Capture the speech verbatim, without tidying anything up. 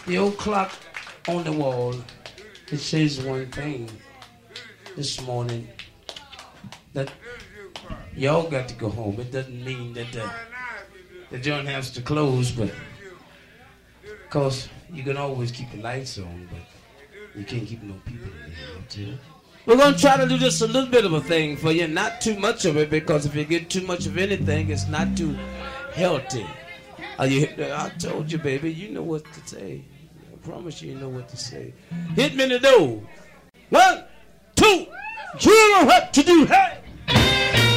The old clock on the wall, it says one thing this morning, that y'all got to go home. It doesn't mean that the, the joint has to close, but because you can always keep the lights on, but you can't keep no people in there too. We're going to try to do just a little bit of a thing for you, not too much of it, because if you get too much of anything, it's not too healthy. Are you, I told you, baby, you know what to say. I promise you, you know what to say. Hit me in the door. One, two, you know what to do. Hey!